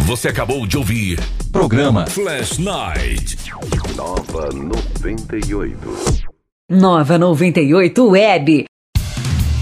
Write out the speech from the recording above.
Você acabou de ouvir Programa Flash Night. Nova 98. Nova 98 Web.